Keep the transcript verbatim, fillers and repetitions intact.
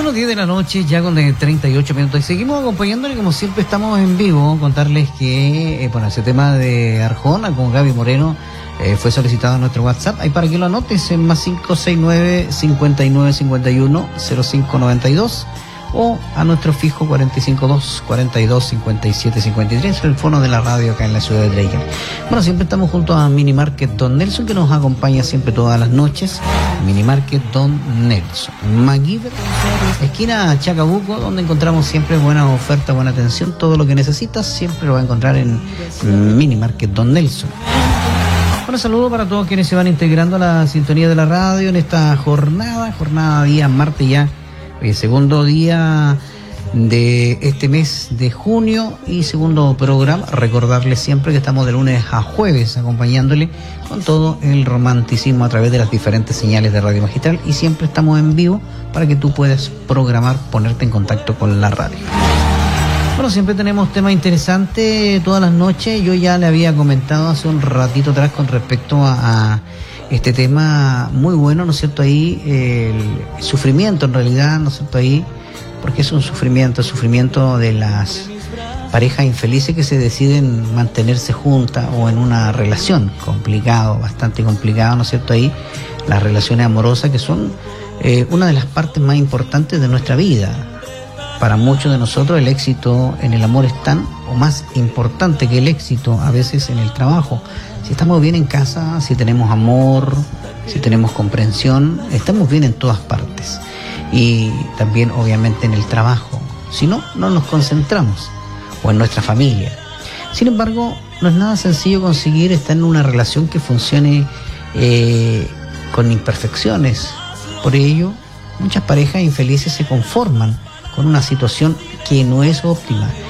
Son las diez de la noche, ya con treinta y ocho minutos, y seguimos acompañándole como siempre. Estamos en vivo. Contarles que, eh, bueno, ese tema de Arjona con Gaby Moreno eh, fue solicitado en nuestro WhatsApp. Ahí para que lo anotes, en más cinco seis nueve, cincuenta y nueve cincuenta y uno, cero cinco noventa y dos, o a nuestro fijo cuarenta y cinco dos, cuarenta y dos, cincuenta y siete cincuenta y tres, el fono de la radio acá en la ciudad de Treygen. Bueno, siempre estamos junto a Mini Market Don Nelson, que nos acompaña siempre todas las noches. Mini Market Don Nelson, MacGyver, esquina Chacabuco, donde encontramos siempre buena oferta, buena atención. Todo lo que necesitas siempre lo va a encontrar en Mini Market Don Nelson. Bueno, saludo para todos quienes se van integrando a la sintonía de la radio en esta jornada, jornada día martes ya, el segundo día de este mes de junio y segundo programa. Recordarles siempre que estamos de lunes a jueves acompañándole con todo el romanticismo a través de las diferentes señales de Radio Magistral, y siempre estamos en vivo para que tú puedas programar, ponerte en contacto con la radio. Bueno, siempre tenemos temas interesantes todas las noches. Yo ya le había comentado hace un ratito atrás con respecto a, a este tema muy bueno, ¿no es cierto? Ahí el sufrimiento en realidad, ¿no es cierto? Ahí, porque es un sufrimiento, el sufrimiento de las parejas infelices que se deciden mantenerse juntas o en una relación complicado, bastante complicado, ¿no es cierto? Ahí las relaciones amorosas, que son eh, una de las partes más importantes de nuestra vida. Para muchos de nosotros el éxito en el amor es tan o más importante que el éxito a veces en el trabajo. Si estamos bien en casa, si tenemos amor, si tenemos comprensión, estamos bien en todas partes. Y también obviamente en el trabajo. Si no, no nos concentramos. O en nuestra familia. Sin embargo, no es nada sencillo conseguir estar en una relación que funcione eh, con imperfecciones. Por ello, muchas parejas infelices se conforman con una situación que no es óptima.